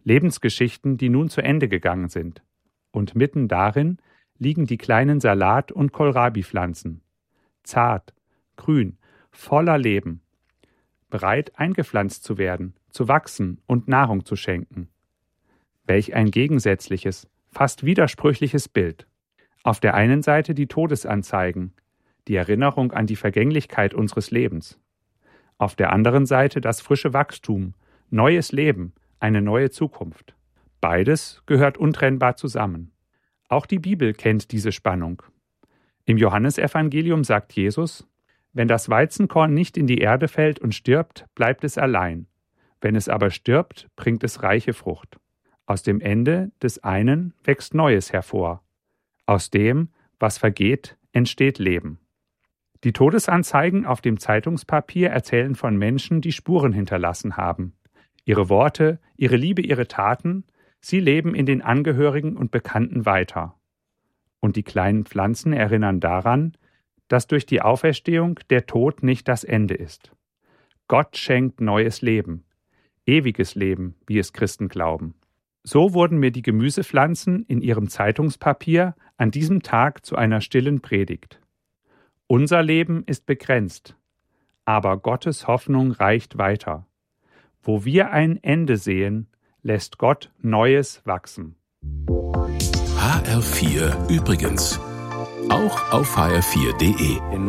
Lebensgeschichten, die nun zu Ende gegangen sind. Und mitten darin liegen die kleinen Salat- und Kohlrabi-Pflanzen. Zart, grün, voller Leben. Bereit, eingepflanzt zu werden, zu wachsen und Nahrung zu schenken. Welch ein gegensätzliches, fast widersprüchliches Bild. Auf der einen Seite die Todesanzeigen, die Erinnerung an die Vergänglichkeit unseres Lebens. Auf der anderen Seite das frische Wachstum, neues Leben, eine neue Zukunft. Beides gehört untrennbar zusammen. Auch die Bibel kennt diese Spannung. Im Johannesevangelium sagt Jesus: Wenn das Weizenkorn nicht in die Erde fällt und stirbt, bleibt es allein. Wenn es aber stirbt, bringt es reiche Frucht. Aus dem Ende des einen wächst Neues hervor. Aus dem, was vergeht, entsteht Leben. Die Todesanzeigen auf dem Zeitungspapier erzählen von Menschen, die Spuren hinterlassen haben. Ihre Worte, ihre Liebe, ihre Taten, sie leben in den Angehörigen und Bekannten weiter. Und die kleinen Pflanzen erinnern daran, dass durch die Auferstehung der Tod nicht das Ende ist. Gott schenkt neues Leben, ewiges Leben, wie es Christen glauben. So wurden mir die Gemüsepflanzen in ihrem Zeitungspapier an diesem Tag zu einer stillen Predigt. Unser Leben ist begrenzt, aber Gottes Hoffnung reicht weiter. Wo wir ein Ende sehen, lässt Gott Neues wachsen. HR4 übrigens. Auch auf hr4.de.